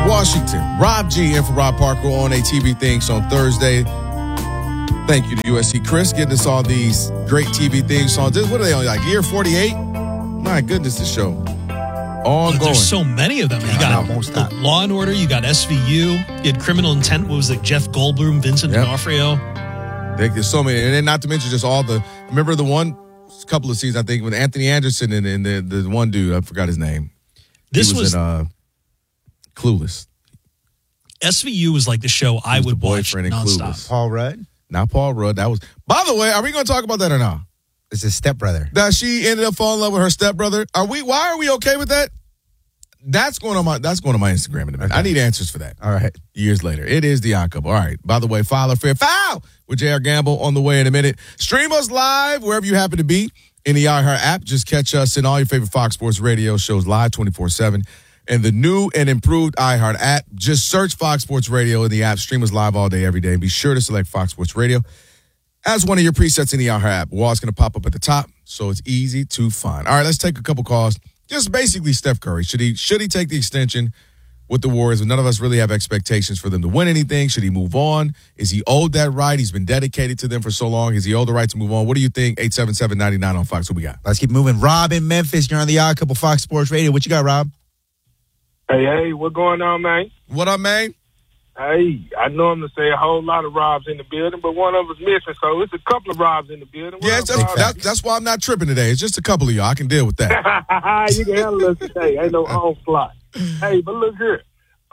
Washington. Rob G in for Rob Parker on ATV Things on Thursday. Thank you to USC Chris getting us all these great TV theme songs. What are they on, like year 48? My goodness, this show. Ongoing. There's so many of them. You got Law and Order, you got SVU, you had Criminal Intent, what was it, Jeff Goldblum, Vincent D'Onofrio. There's so many. And then not to mention just all the, remember the one couple of seasons, I think, with Anthony Anderson and the one dude, I forgot his name. This was in Clueless. SVU was like the show I would watch nonstop. Paul Rudd? Not Paul Rudd. That was. By the way, are we going to talk about that or not? It's his stepbrother. That she ended up falling in love with her stepbrother. Why are we okay with that? That's going on my Instagram in a minute. Okay. I need answers for that. All right. Years later. It is the odd couple. All right. By the way, Fowler Fair Foul with J.R. Gamble on the way in a minute. Stream us live wherever you happen to be in the iHeart app. Just catch us in all your favorite Fox Sports radio shows live 24/7. And the new and improved iHeart app. Just search Fox Sports Radio in the app. Stream us live all day, every day. And be sure to select Fox Sports Radio as one of your presets in the iHeart app. Wall's going to pop up at the top, so it's easy to find. All right, let's take a couple calls. Just basically Steph Curry. Should he take the extension with the Warriors? None of us really have expectations for them to win anything. Should he move on? Is he owed that right? He's been dedicated to them for so long. Is he owed the right to move on? What do you think? 877-99 on Fox. What we got? Let's keep moving. Rob in Memphis. You're on the Odd Couple Fox Sports Radio. What you got, Rob? Hey, what's going on, man? What up, man? Hey, I normally say a whole lot of Robs in the building, but one of us missing, so it's a couple of Robs in the building. Yeah, that's why I'm not tripping today. It's just a couple of y'all. I can deal with that. You can handle us today. Ain't no onslaught. Hey, but look here.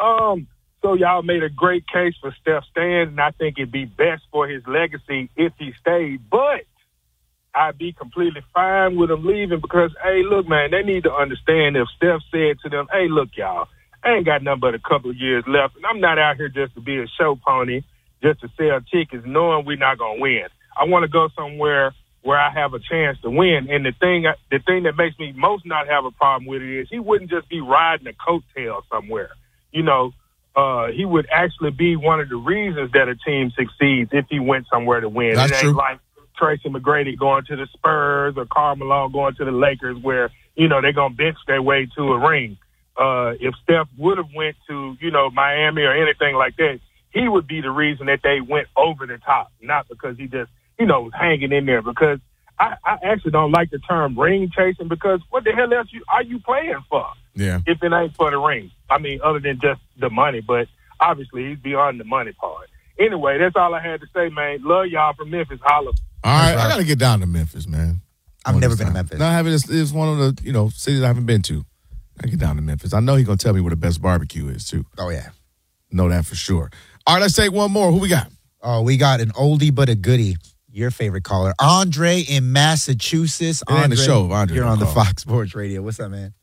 So y'all made a great case for Steph staying, and I think it'd be best for his legacy if he stayed, but I'd be completely fine with him leaving because, hey, look, man, they need to understand if Steph said to them, hey, look, y'all, I ain't got nothing but a couple of years left, and I'm not out here just to be a show pony, just to sell tickets, knowing we're not going to win. I want to go somewhere where I have a chance to win, and the thing that makes me most not have a problem with it is he wouldn't just be riding a coattail somewhere. You know, he would actually be one of the reasons that a team succeeds if he went somewhere to win. That's true. Like Tracy McGrady going to the Spurs or Karl Malone going to the Lakers where, you know, they're going to bench their way to a ring. If Steph would have went to, you know, Miami or anything like that, he would be the reason that they went over the top, not because he just, you know, was hanging in there. Because I actually don't like the term ring chasing because what the hell else are you playing for? Yeah. If it ain't for the ring. I mean, other than just the money, but obviously he's beyond the money part. Anyway, that's all I had to say, man. Love y'all from Memphis. Holla. All right, I got to get down to Memphis, man. I've never been to Memphis. No, it's one of the, you know, cities I haven't been to. I get down to Memphis. I know he's going to tell me where the best barbecue is, too. Oh, yeah. Know that for sure. All right, let's take one more. Who we got? Oh, we got an oldie but a goodie. Your favorite caller, Andre in Massachusetts. Andre, the show, Andre. You're on the Fox Sports Radio. What's up, man?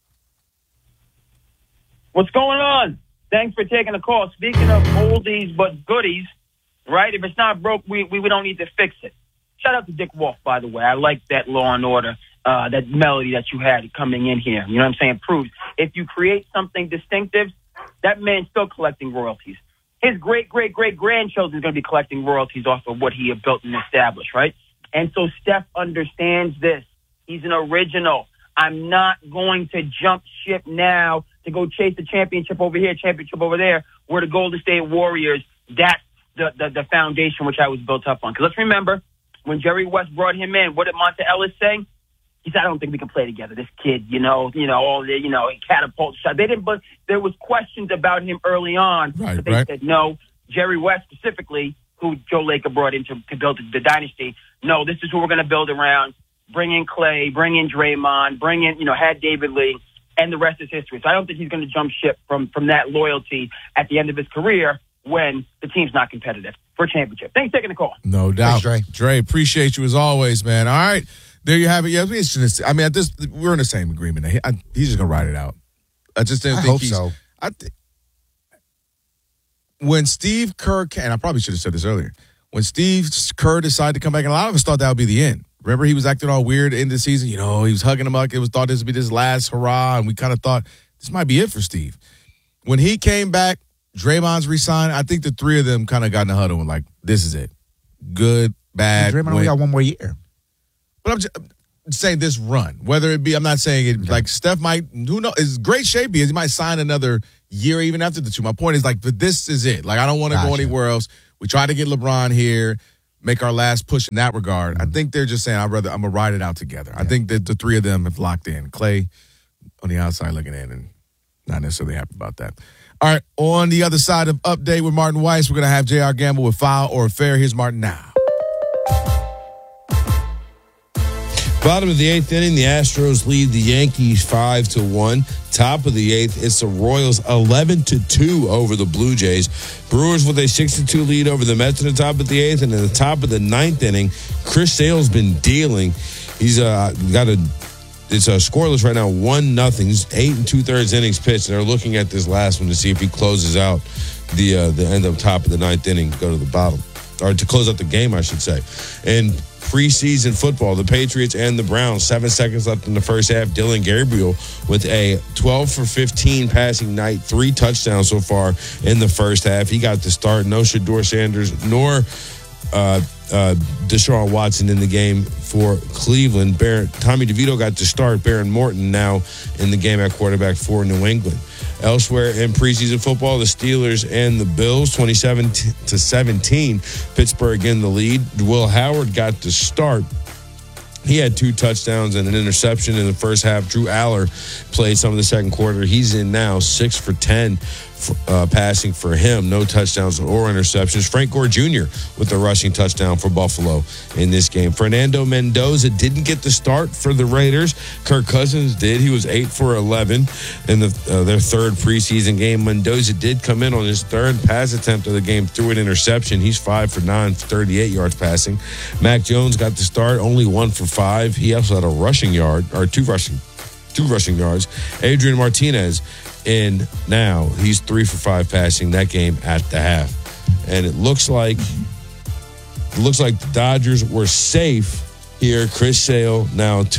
What's going on? Thanks for taking the call. Speaking of oldies but goodies, right? If it's not broke, we don't need to fix it. Shout out to Dick Wolf, by the way. I like that Law and Order, that melody that you had coming in here. You know what I'm saying? Proves if you create something distinctive, that man's still collecting royalties. His great-great-great-grandchildren is going to be collecting royalties off of what he had built and established, right? And so Steph understands this. He's an original. I'm not going to jump ship now to go chase the championship over here, championship over there, where the Golden State Warriors, that's the foundation which I was built up on. Because let's remember, when Jerry West brought him in, what did Monta Ellis say? He said, I don't think we can play together. This kid, all the, catapult shot. They didn't, but there was questions about him early on. Right, but they said, no, Jerry West specifically, who Joe Lacob brought in to build the dynasty, no, this is who we're going to build around. Bring in Clay, bring in Draymond, bring in, had David Lee, and the rest is history. So I don't think he's going to jump ship from that loyalty at the end of his career when the team's not competitive for a championship. Thanks for taking the call. No doubt. Thanks, Dre, appreciate you as always, man. All right. There you have it. Yeah, we're in the same agreement. He's just going to ride it out. I just didn't think he's... so. When Steve Kerr, and I probably should have said this earlier, when Steve Kerr decided to come back, and a lot of us thought that would be the end. Remember, he was acting all weird in the season. He was hugging him up. It was thought this would be his last hurrah, and we kind of thought this might be it for Steve. When he came back, Draymond's re-signed. I think the three of them kind of got in the huddle and like, this is it. Good, bad. Draymond only got one more year. But I'm just saying this run, whether it be, I'm not saying it like Steph might, who knows, as great shape he is, he might sign another year even after the 2. My point is, like, but this is it. Like, I don't want to go anywhere else. We tried to get LeBron here, make our last push in that regard. I think they're just saying, I'm going to ride it out together. I think that the 3 of them have locked in. Clay on the outside looking in and not necessarily happy about that. All right, on the other side of Update with Martin Weiss, we're going to have J.R. Gamble with Foul or Fair. Here's Martin now. Bottom of the 8th inning, the Astros lead the Yankees 5-1. Top of the 8th, it's the Royals 11-2 over the Blue Jays. Brewers with a 6-2 lead over the Mets in the top of the 8th. And in the top of the 9th inning, Chris Sale's been dealing. He's it's scoreless right now, 1-0. He's 8 2/3 innings pitched. And they're looking at this last one to see if he closes out the end of top of the 9th inning to go to the bottom. Or to close out the game, I should say. And preseason football, the Patriots and the Browns, 7 seconds left in the first half. Dylan Gabriel with a 12 for 15 passing night, 3 touchdowns so far in the first half. He got the start. No Shedeur Sanders nor Deshaun Watson in the game for Cleveland. Tommy DeVito got the start. Baron Morton now in the game at quarterback for New England. Elsewhere in preseason football, the Steelers and the Bills, 27-17. Pittsburgh in the lead. Will Howard got the start. He had 2 touchdowns and an interception in the first half. Drew Aller played some of the second quarter. He's in now 6 for 10 passing for him. No touchdowns or interceptions. Frank Gore Jr. with the rushing touchdown for Buffalo in this game. Fernando Mendoza didn't get the start for the Raiders. Kirk Cousins did. He was 8 for 11 in their third preseason game. Mendoza did come in on his 3rd pass attempt of the game through an interception. He's 5 for 9 for 38 yards passing. Mac Jones got the start, only 1 for 5. He also had a rushing yard, or two rushing yards. Adrian Martinez in now. He's 3 for 5 passing that game at the half. And it looks like the Dodgers were safe here. Chris Sale now 8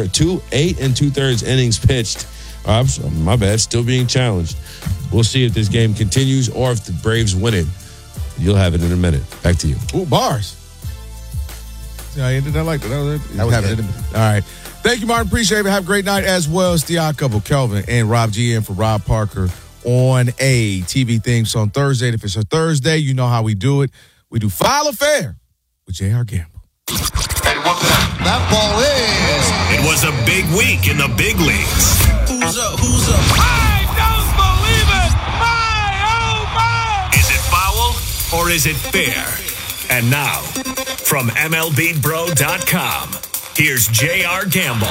2/3 innings pitched. My bad, still being challenged. We'll see if this game continues or if the Braves win it. You'll have it in a minute. Back to you. Ooh, bars. Yeah, I ended that like that. That was it. All right. Thank you, Martin. Appreciate it. Have a great night as well. It's the Odd Couple, Kelvin and Rob G in for Rob Parker on a TV theme song Thursday. And if it's a Thursday, you know how we do it. We do Foul or Fair with J.R. Gamble. That ball is. It was a big week in the big leagues. Who's up? I don't believe it! My, oh my! Is it foul or is it fair? And now, from MLBBro.com, here's J.R. Gamble.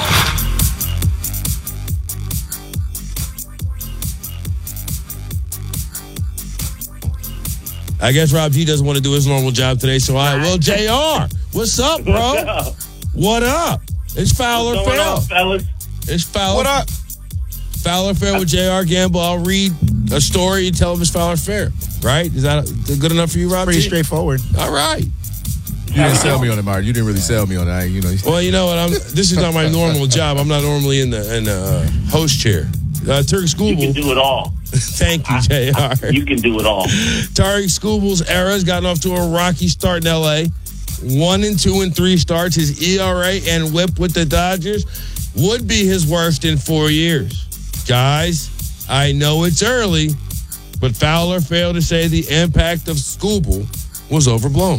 I guess Rob G doesn't want to do his normal job today, so I will. JR, what's up, bro? What up? It's Foul or Fair. Fellas? It's Foul. What up? Foul or Fair with JR Gamble. I'll read a story and tell him it's Foul or Fair. Right? Is that good enough for you, Rob? Pretty straightforward. All right. You didn't sell me on it, Martin. You didn't really sell me on it. Well, you know what? This is not my normal job. I'm not normally in the host chair. Tariq Skubal. You can do it all. Thank you, JR. You can do it all. Tariq Skubal's era has gotten off to a rocky start in L.A. 1 and 2 and 3 starts. His ERA and WHIP with the Dodgers would be his worst in 4 years. Guys, I know it's early, but Fowler failed to say the impact of Skubal was overblown.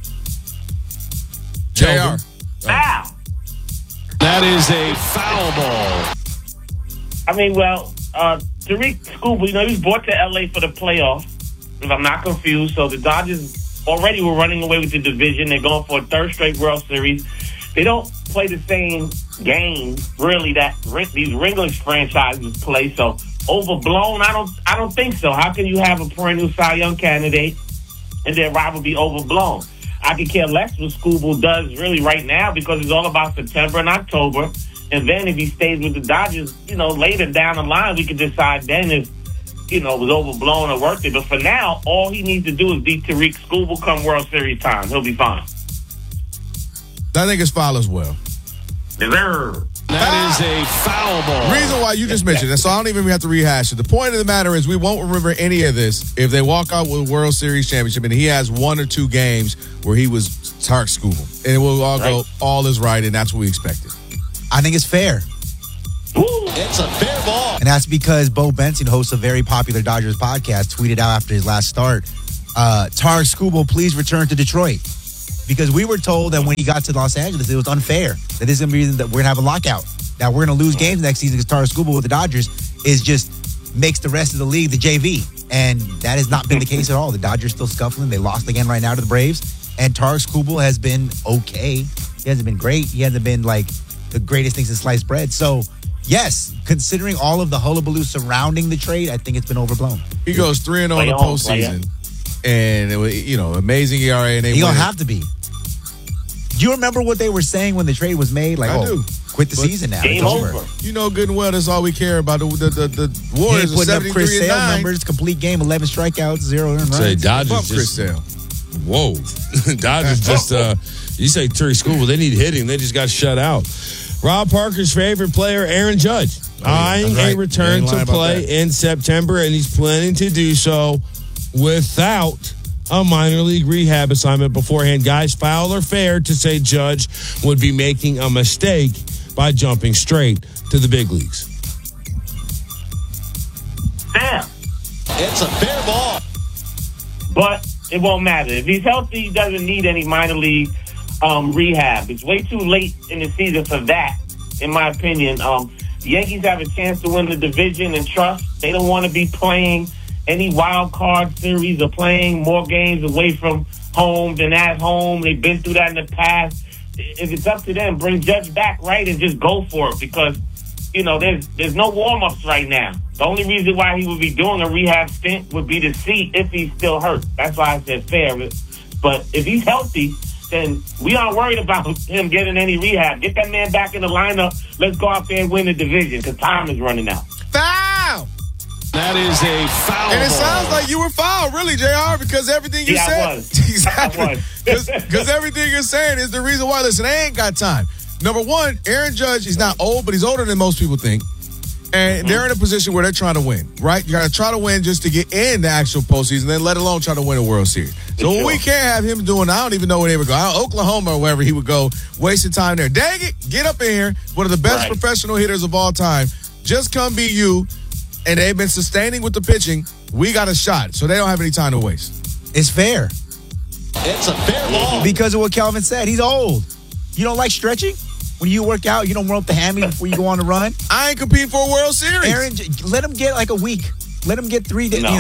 JR. Foul. That is a foul ball. I mean, Tariq Skubal, he was brought to L.A. for the playoffs, if I'm not confused. So the Dodgers already were running away with the division. They're going for a 3rd straight World Series. They don't play the same game, really, that these English franchises play. So overblown, I don't think so. How can you have a perennial Cy Young candidate and their rival be overblown? I could care less what Skubal does really right now because it's all about September and October. And then if he stays with the Dodgers, later down the line, we can decide then if, it was overblown or worth it. But for now, all he needs to do is beat Tariq Skubal come World Series time. He'll be fine. I think it's foul as well. That is a foul ball. Reason why you just mentioned it, so I don't even have to rehash it. The point of the matter is we won't remember any of this if they walk out with a World Series championship and he has 1 or 2 games where he was Tariq Skubal. And we'll all go, all is right, and that's what we expected. I think it's fair. Ooh. It's a fair ball. And that's because Bo Benson, host of a very popular Dodgers podcast, tweeted out after his last start, Tarik Skubal, please return to Detroit. Because we were told that when he got to Los Angeles, it was unfair. That this is going to be that we're going to have a lockout. That we're going to lose games next season because Tarik Skubal with the Dodgers makes the rest of the league the JV. And that has not been the case at all. The Dodgers still scuffling. They lost again right now to the Braves. And Tarik Skubal has been okay. He hasn't been great. He hasn't been like the greatest thing since sliced bread. So, yes, considering all of the hullabaloo surrounding the trade, I think it's been overblown. He goes 3-0 in the postseason. And, it was, amazing ERA. And he don't have to be. Do you remember what they were saying when the trade was made? Like, I do. Quit the season now. It's over. You know good and well that's all we care about. The Warriors he putting up Chris Sale 9. numbers, complete game, 11 strikeouts, 0 earned runs. Say Dodgers Chris Sale. Whoa. Dodgers just, you say Tarik Skubal, they need hitting. They just got shut out. Rob Parker's favorite player, Aaron Judge, eyeing a return to play in September, and he's planning to do so without a minor league rehab assignment beforehand. Guys, foul or fair to say Judge would be making a mistake by jumping straight to the big leagues? Damn. It's a fair ball. But it won't matter. If he's healthy, he doesn't need any minor league rehab. It's way too late in the season for that, in my opinion. The Yankees have a chance to win the division and trust. They don't want to be playing any wild card series or playing more games away from home than at home. They've been through that in the past. If it's up to them, bring Judge back, right, and just go for it because, there's no warm-ups right now. The only reason why he would be doing a rehab stint would be to see if he's still hurt. That's why I said fair. But if he's healthy, then we aren't worried about him getting any rehab. Get that man back in the lineup. Let's go out there and win the division because time is running out. Foul! That is a foul. And it sounds like you were fouled, really, JR, because everything you said. I was. Exactly. Because everything you're saying is the reason why. Listen, they ain't got time. Number one, Aaron Judge, he's not old, but he's older than most people think. And they're in a position where they're trying to win, right? You got to try to win just to get in the actual postseason, then let alone try to win a World Series. So we can't have him doing, I don't even know where they would go. Oklahoma or wherever he would go, wasting time there. Dang it, get up in here. One of the best professional hitters of all time. Just come be you. And they've been sustaining with the pitching. We got a shot, so they don't have any time to waste. It's fair. It's a fair ball. Because of what Calvin said. He's old. You don't like stretching? When you work out, you don't warm up the hammy before you go on the run? I ain't competing for a World Series. Aaron, let him get like a week. Let him get 3 days,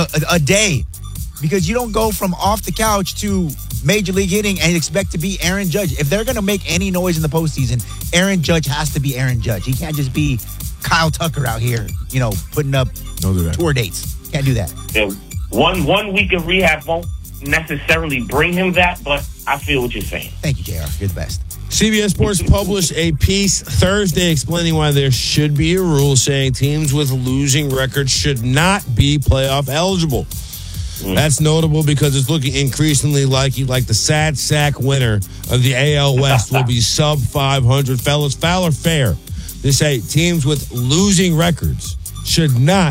a day. Because you don't go from off the couch to major league hitting and expect to be Aaron Judge. If they're going to make any noise in the postseason, Aaron Judge has to be Aaron Judge. He can't just be Kyle Tucker out here, putting up tour dates. Can't do that. Yeah, one week of rehab won't necessarily bring him that, but I feel what you're saying. Thank you, JR. You're the best. CBS Sports published a piece Thursday explaining why there should be a rule saying teams with losing records should not be playoff eligible. That's notable because it's looking increasingly like the sad sack winner of the AL West will be sub 500. Fellas, foul or fair? They say teams with losing records should not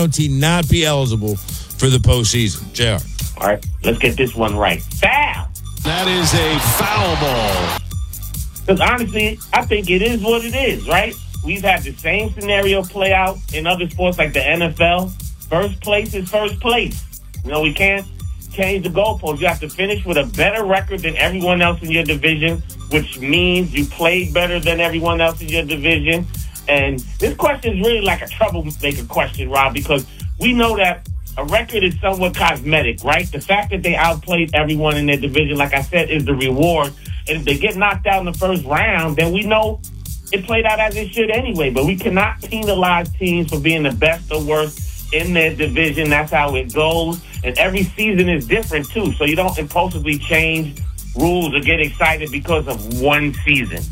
be eligible for the postseason. JR. All right, let's get this one right. Foul! That is a foul ball. Because honestly, I think it is what it is, right? We've had the same scenario play out in other sports like the NFL. First place is first place. We can't change the goalposts. You have to finish with a better record than everyone else in your division, which means you played better than everyone else in your division. And this question is really like a troublemaker question, Rob, because we know that a record is somewhat cosmetic, right? The fact that they outplayed everyone in their division, like I said, is the reward. And if they get knocked out in the first round, then we know it played out as it should anyway. But we cannot penalize teams for being the best or worst in their division. That's how it goes. And every season is different, too. So you don't impulsively change rules or get excited because of one season.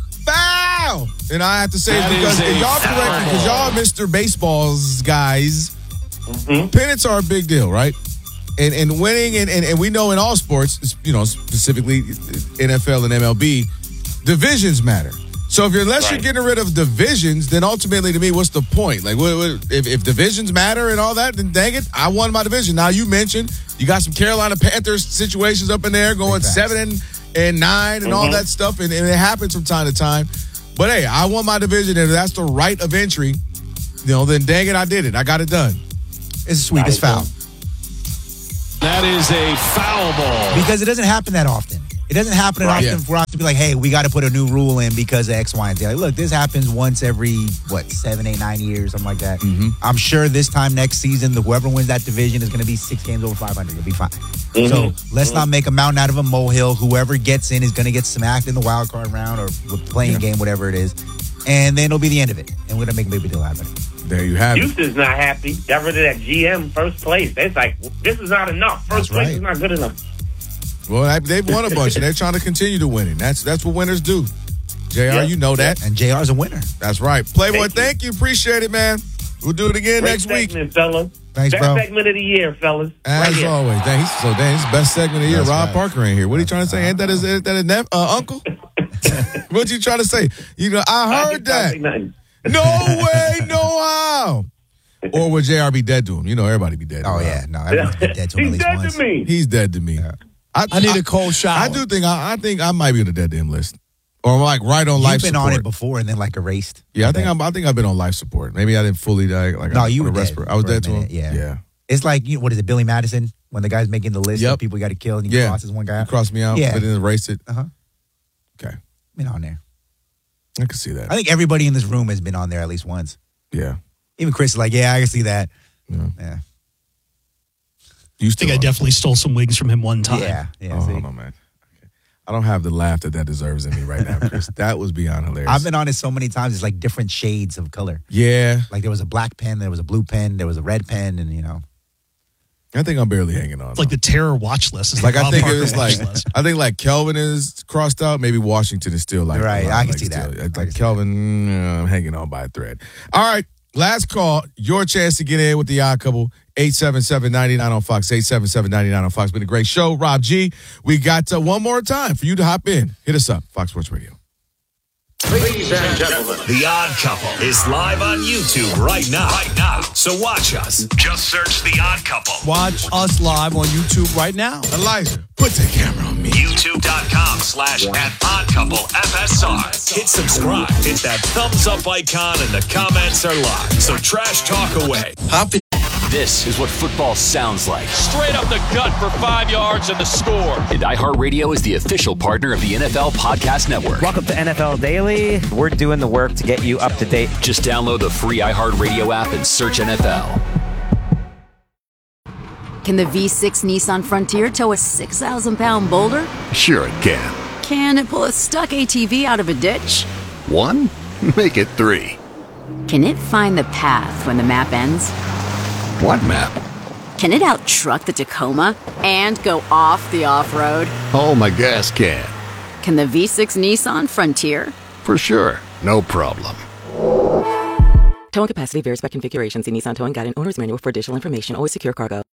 Foul! And I have to say it's because y'all correct because y'all Mr. Baseball's guys. Pennants are a big deal, right? And winning, and we know in all sports, specifically NFL and MLB, divisions matter. So unless you're getting rid of divisions, then ultimately, to me, what's the point? Like, if divisions matter and all that, then dang it, I won my division. Now, you mentioned you got some Carolina Panthers situations up in there going 7-9 and all that stuff, and it happens from time to time. But hey, I won my division, and if that's the right of entry, then dang it, I did it. I got it done. It's sweet. It's foul. That is a foul ball. Because it doesn't happen that often. It doesn't happen often for us to be like, hey, we got to put a new rule in because of X, Y, and Z. Like, look, this happens once every, 7, 8, 9 years, something like that. Mm-hmm. I'm sure this time next season, whoever wins that division is going to be 6 games over 500. It'll be fine. Mm-hmm. So let's not make a mountain out of a molehill. Whoever gets in is going to get smacked in the wild card round or playing game, whatever it is. And then it'll be the end of it. And we're going to make a big deal out of it. There you have it. Houston's not happy. Got rid of that GM first place. It's like, this is not enough. First place is not good enough. Well, they've won a bunch, and they're trying to continue to winning. That's what winners do. JR, you know that. And JR's a winner. That's right. Playboy, thank you. Appreciate it, man. We'll do it again next week. Fellas. Thanks, best bro. segment of the year, fellas. As always. Dang, it's the best segment of the year. Rob Parker in here. What are you trying to say? Ain't that his uncle? What you trying to say? I heard that. No way, no how. Or would JR be dead to him? Everybody be dead to him. Oh, yeah. No, everyone's been dead to him at least once. He's dead to me. He's dead to me. Yeah. I need a cold shower. I do think I think I might be on the dead to him list, or like right on life support. You've been on it before and then like erased. Yeah, I think I've been on life support. Maybe I didn't fully die. No, you were dead. I was dead to him. Yeah. It's like what is it, Billy Madison? When the guy's making the list of people you got to kill and he crosses one guy out. He crossed me out, but then erased it. Okay, been on there. I can see that. I think everybody in this room has been on there at least once. Yeah. Even Chris is like, I can see that. Yeah. I think I definitely stole some wigs from him one time. Yeah. Hold on, man. Okay. I don't have the laugh that deserves in me right now, Chris. That was beyond hilarious. I've been on it so many times. It's like different shades of color. Yeah. Like there was a black pen, there was a blue pen, there was a red pen, and I think I'm barely hanging on. It's like the terror watch list. It's like I think it's like I think like Kelvin is crossed out. Maybe Washington is still like right. I can see that. Like Kelvin, I'm hanging on by a thread. All right, last call. Your chance to get in with the Odd Couple. 877-99 on Fox. 877-99 on Fox. Been a great show, Rob G. We got one more time for you to hop in. Hit us up, Fox Sports Radio. Ladies and gentlemen, The Odd Couple is live on YouTube right now. So watch us. Just search The Odd Couple. Watch us live on YouTube right now. Elijah, put the camera on me. YouTube.com/@oddcouplefsr. Hit subscribe. Hit that thumbs up icon and the comments are live. So trash talk away. Hop it. This is what football sounds like. Straight up the gut for 5 yards and the score. And iHeartRadio is the official partner of the NFL Podcast Network. Welcome to NFL Daily. We're doing the work to get you up to date. Just download the free iHeartRadio app and search NFL. Can the V6 Nissan Frontier tow a 6,000-pound boulder? Sure it can. Can it pull a stuck ATV out of a ditch? 1? Make it 3. Can it find the path when the map ends? What map? Can it out-truck the Tacoma and go off the off-road? Oh, my gas can. Can the V6 Nissan Frontier? For sure. No problem. Towing capacity varies by configuration. See Nissan Towing Guide and Owner's Manual for additional information. Always secure cargo.